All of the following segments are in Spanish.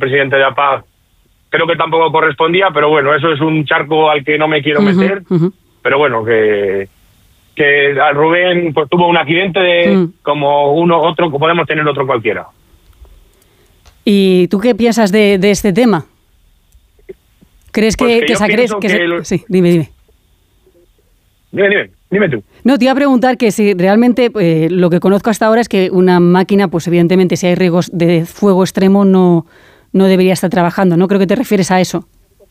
presidente de APA, creo que tampoco correspondía, pero bueno, eso es un charco al que no me quiero meter. Pero bueno, que a Rubén pues tuvo un accidente como otro, podemos tener otro cualquiera. ¿Y tú qué piensas de este tema? ¿Crees Sí, dime. Dime tú. No, te iba a preguntar que si realmente lo que conozco hasta ahora es que una máquina, pues evidentemente si hay riesgos de fuego extremo no debería estar trabajando, ¿no? Creo que te refieres a eso.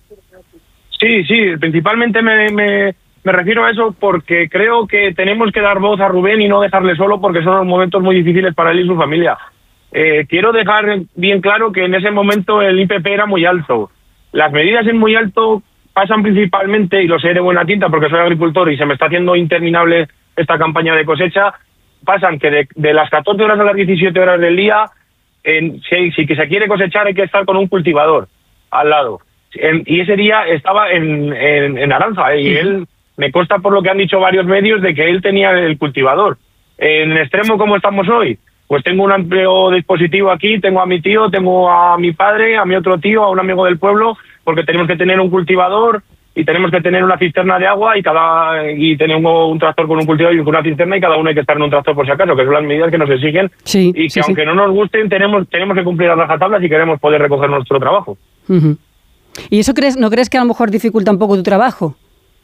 Sí, principalmente me refiero a eso porque creo que tenemos que dar voz a Rubén y no dejarle solo, porque son momentos muy difíciles para él y su familia. Quiero dejar bien claro que en ese momento el IPP era muy alto. Las medidas en muy alto pasan principalmente, y lo sé de buena tinta porque soy agricultor y se me está haciendo interminable esta campaña de cosecha, pasan que de las 14 horas a las 17 horas del día, si que se quiere cosechar hay que estar con un cultivador al lado. Y ese día estaba en Aranza, y él, me consta por lo que han dicho varios medios, de que él tenía el cultivador. En extremo como estamos hoy, pues tengo un amplio dispositivo aquí, tengo a mi tío, tengo a mi padre, a mi otro tío, a un amigo del pueblo, porque tenemos que tener un cultivador y tenemos que tener una cisterna de agua y tenemos un tractor con un cultivador y con una cisterna, y cada uno hay que estar en un tractor por si acaso, que son las medidas que nos exigen y que aunque no nos gusten tenemos que cumplir a rajatabla si queremos poder recoger nuestro trabajo. ¿Y eso no crees que a lo mejor dificulta un poco tu trabajo?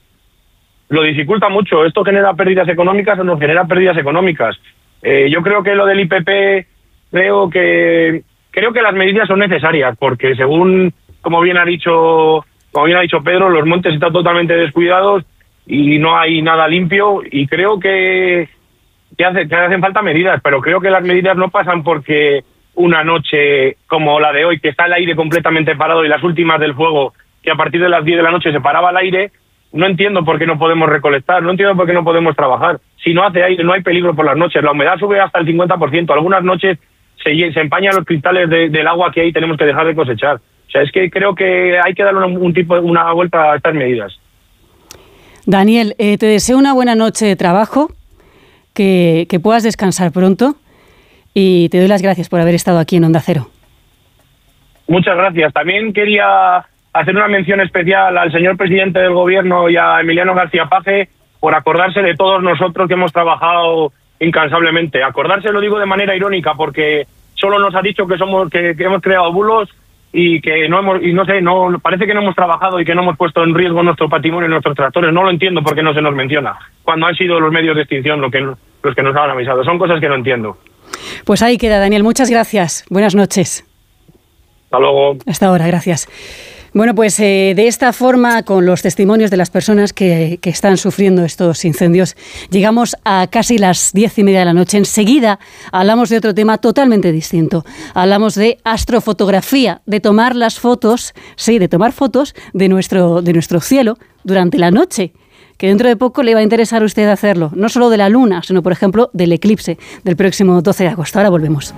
Lo dificulta mucho. Esto genera pérdidas económicas o nos genera pérdidas económicas. Yo creo que lo del IPP, creo que las medidas son necesarias, porque según, como bien ha dicho Pedro, los montes están totalmente descuidados y no hay nada limpio, y creo que hacen falta medidas, pero creo que las medidas no pasan porque una noche como la de hoy, que está el aire completamente parado, y las últimas del fuego, que a partir de las 10 de la noche se paraba el aire. No entiendo por qué no podemos recolectar, no entiendo por qué no podemos trabajar. Si no hace aire, no hay peligro por las noches. La humedad sube hasta el 50%. Algunas noches se empañan los cristales del agua que hay y tenemos que dejar de cosechar. O sea, es que creo que hay que darle una vuelta a estas medidas. Daniel, te deseo una buena noche de trabajo, que puedas descansar pronto, y te doy las gracias por haber estado aquí en Onda Cero. Muchas gracias. También quería hacer una mención especial al señor presidente del gobierno y a Emiliano García Paje por acordarse de todos nosotros que hemos trabajado incansablemente. Acordarse lo digo de manera irónica, porque solo nos ha dicho que hemos creado bulos y que parece que no hemos trabajado y que no hemos puesto en riesgo nuestro patrimonio y nuestros tractores. No lo entiendo por qué no se nos menciona, cuando han sido los medios de extinción los que nos han avisado. Son cosas que no entiendo. Pues ahí queda, Daniel. Muchas gracias. Buenas noches. Hasta luego. Hasta ahora, gracias. Bueno, pues de esta forma, con los testimonios de las personas que están sufriendo estos incendios, llegamos a casi las 10:30 de la noche. Enseguida hablamos de otro tema totalmente distinto. Hablamos de astrofotografía, de tomar las fotos, de tomar fotos de nuestro cielo durante la noche, que dentro de poco le va a interesar a usted hacerlo, no solo de la luna, sino, por ejemplo, del eclipse del próximo 12 de agosto. Ahora volvemos.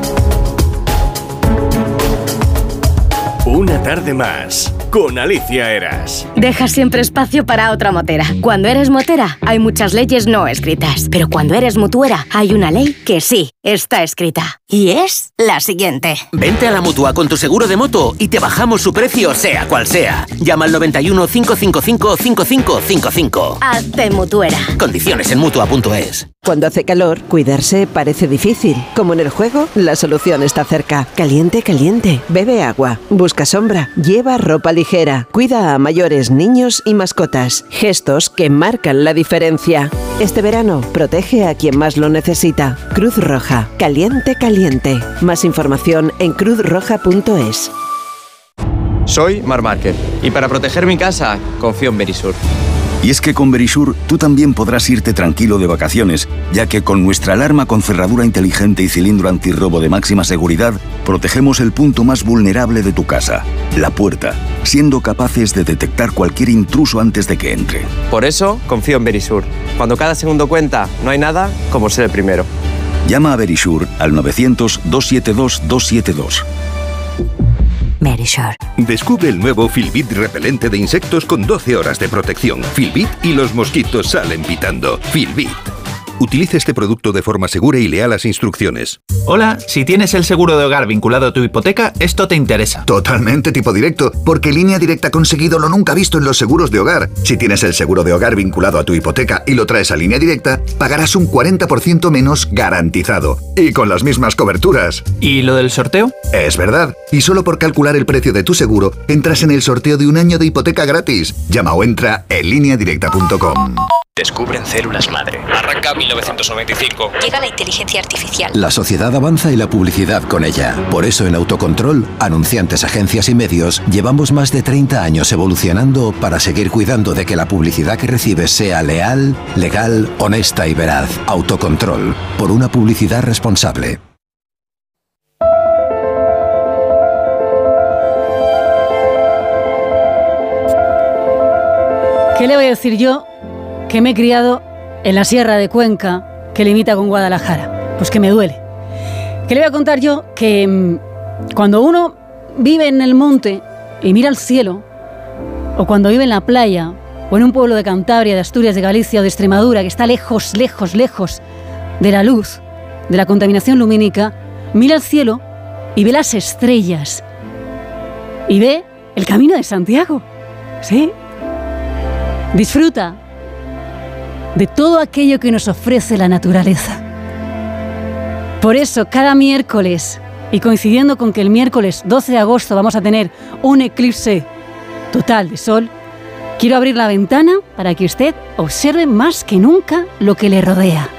Una tarde más, con Alicia Eras. Deja siempre espacio para otra motera. Cuando eres motera, hay muchas leyes no escritas. Pero cuando eres mutuera, hay una ley que sí está escrita. Y es la siguiente. Vente a la Mutua con tu seguro de moto y te bajamos su precio, sea cual sea. Llama al 91 555 5555. Hazte mutuera. Condiciones en Mutua.es. Cuando hace calor, cuidarse parece difícil. Como en el juego, la solución está cerca. Caliente, caliente. Bebe agua. Busca sombra. Lleva ropa ligera. Cuida a mayores, niños y mascotas. Gestos que marcan la diferencia. Este verano, protege a quien más lo necesita. Cruz Roja. Caliente, caliente. Más información en cruzroja.es. Soy Marc Márquez y para proteger mi casa confío en Verisur. Y es que con Verisur tú también podrás irte tranquilo de vacaciones, ya que con nuestra alarma con cerradura inteligente y cilindro antirrobo de máxima seguridad, protegemos el punto más vulnerable de tu casa, la puerta, siendo capaces de detectar cualquier intruso antes de que entre. Por eso confío en Verisur. Cuando cada segundo cuenta, no hay nada como ser el primero. Llama a Verisur al 900-272-272. Verisur. Descubre el nuevo Filbit repelente de insectos con 12 horas de protección. Filbit y los mosquitos salen pitando. Filbit. Utilice este producto de forma segura y lea las instrucciones. Hola, si tienes el seguro de hogar vinculado a tu hipoteca, esto te interesa. Totalmente tipo directo, porque Línea Directa ha conseguido lo nunca visto en los seguros de hogar. Si tienes el seguro de hogar vinculado a tu hipoteca y lo traes a Línea Directa, pagarás un 40% menos garantizado. Y con las mismas coberturas. ¿Y lo del sorteo? Es verdad. Y solo por calcular el precio de tu seguro, entras en el sorteo de 1 año de hipoteca gratis. Llama o entra en lineadirecta.com. Descubren células madre. Arranca 1995. Llega la inteligencia artificial. La sociedad avanza y la publicidad con ella. Por eso en Autocontrol, anunciantes, agencias y medios, llevamos más de 30 años evolucionando para seguir cuidando de que la publicidad que recibes sea leal, legal, honesta y veraz. Autocontrol, por una publicidad responsable. ¿Qué le voy a decir yo? Que me he criado en la Sierra de Cuenca, que limita con Guadalajara. Pues que me duele. ¿Qué le voy a contar yo? Que cuando uno vive en el monte y mira al cielo, o cuando vive en la playa, o en un pueblo de Cantabria, de Asturias, de Galicia o de Extremadura, que está lejos, lejos, lejos de la luz, de la contaminación lumínica, mira al cielo y ve las estrellas. Y ve el Camino de Santiago. ¿Sí? Disfruta de todo aquello que nos ofrece la naturaleza. Por eso, cada miércoles, y coincidiendo con que el miércoles 12 de agosto vamos a tener un eclipse total de sol, quiero abrir la ventana para que usted observe más que nunca lo que le rodea.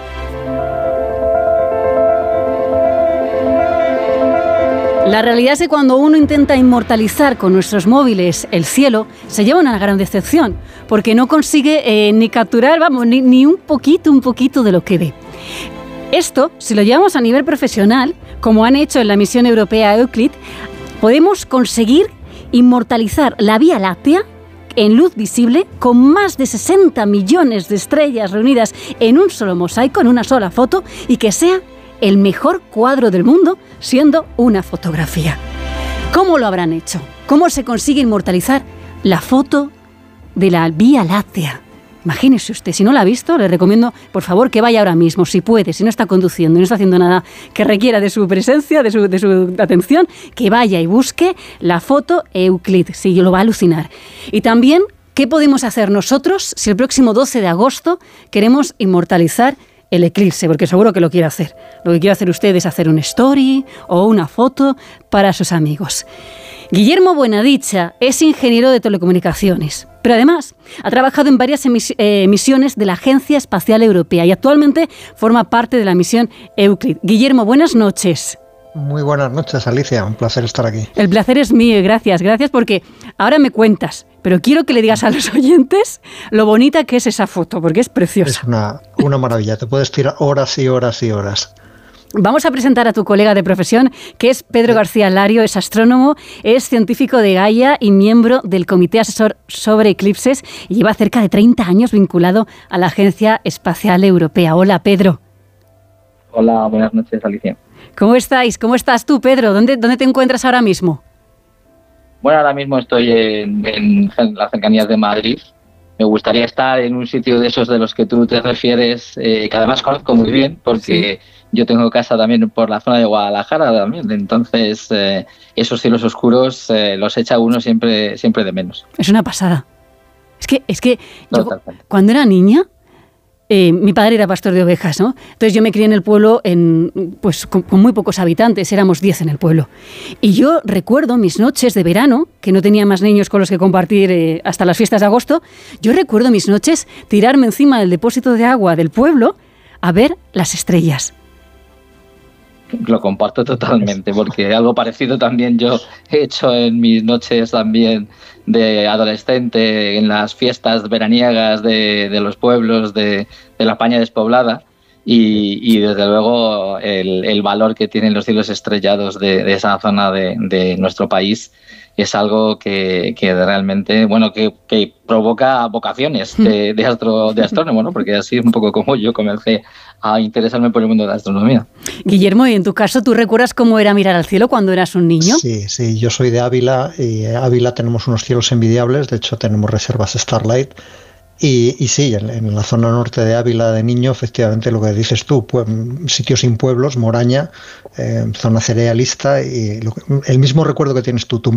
La realidad es que cuando uno intenta inmortalizar con nuestros móviles el cielo, se lleva una gran decepción, porque no consigue ni capturar, ni un poquito de lo que ve. Esto, si lo llevamos a nivel profesional, como han hecho en la misión europea Euclid, podemos conseguir inmortalizar la Vía Láctea en luz visible con más de 60 millones de estrellas reunidas en un solo mosaico, en una sola foto, y que sea el mejor cuadro del mundo, siendo una fotografía. ¿Cómo lo habrán hecho? ¿Cómo se consigue inmortalizar la foto de la Vía Láctea? Imagínese usted, si no la ha visto, le recomiendo, por favor, que vaya ahora mismo, si puede, si no está conduciendo, no está haciendo nada que requiera de su presencia, de su atención, que vaya y busque la foto Euclid, sí, lo va a alucinar. Y también, ¿qué podemos hacer nosotros si el próximo 12 de agosto queremos inmortalizar el eclipse? Porque seguro que lo quiere hacer. Lo que quiere hacer usted es hacer una story o una foto para sus amigos. Guillermo Buenadicha es ingeniero de telecomunicaciones, pero además ha trabajado en varias misiones de la Agencia Espacial Europea y actualmente forma parte de la misión Euclid. Guillermo, buenas noches. Muy buenas noches, Alicia. Un placer estar aquí. El placer es mío y gracias porque ahora me cuentas, pero quiero que le digas a los oyentes lo bonita que es esa foto, porque es preciosa. Es una maravilla, te puedes tirar horas y horas y horas. Vamos a presentar a tu colega de profesión, que es Pedro García Lario, es astrónomo, es científico de Gaia y miembro del Comité Asesor sobre Eclipses y lleva cerca de 30 años vinculado a la Agencia Espacial Europea. Hola, Pedro. Hola, buenas noches, Alicia. ¿Cómo estáis? ¿Cómo estás tú, Pedro? ¿Dónde te encuentras ahora mismo? Bueno, ahora mismo estoy en las cercanías de Madrid. Me gustaría estar en un sitio de esos de los que tú te refieres, que además conozco muy bien, porque yo tengo casa también por la zona de Guadalajara también. Entonces, esos cielos oscuros los echa uno siempre de menos. Es una pasada. Es que yo, cuando era niña, mi padre era pastor de ovejas, ¿no? Entonces yo me crié en el pueblo con muy pocos habitantes, éramos 10 en el pueblo. Y yo recuerdo mis noches de verano, que no tenía más niños con los que compartir hasta las fiestas de agosto, yo recuerdo mis noches tirarme encima del depósito de agua del pueblo a ver las estrellas. Lo comparto totalmente, porque algo parecido también yo he hecho en mis noches también de adolescente, en las fiestas veraniegas de los pueblos de la España despoblada, y desde luego el valor que tienen los cielos estrellados de esa zona de nuestro país es algo que realmente, bueno, que provoca vocaciones de astrónomo, ¿no? Porque así es un poco como yo comencé a interesarme por el mundo de la astronomía. Guillermo, y en tu caso, ¿tú recuerdas cómo era mirar al cielo cuando eras un niño? Sí, yo soy de Ávila y en Ávila tenemos unos cielos envidiables, de hecho tenemos reservas Starlight. Y sí, en la zona norte de Ávila de niño, efectivamente lo que dices tú, pues, sitios sin pueblos, Moraña, zona cerealista, y el mismo recuerdo que tienes tú